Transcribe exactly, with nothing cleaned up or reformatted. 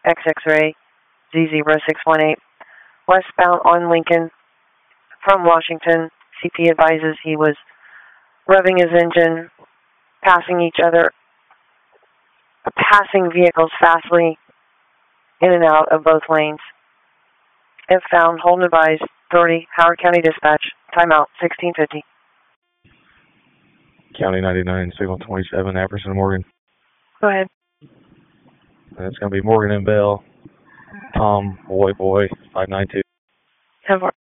X X-ray Z zero six one eight. Westbound on Lincoln from Washington. C P advises he was revving his engine, passing each other, passing vehicles fastly in and out of both lanes. If found, hold and advise, thirty, Howard County Dispatch, timeout, sixteen fifty. County ninety-nine, signal twenty-seven, Apperson, Morgan. Go ahead. That's going to be Morgan and Bell. Tom, boy, boy, five nine two. Have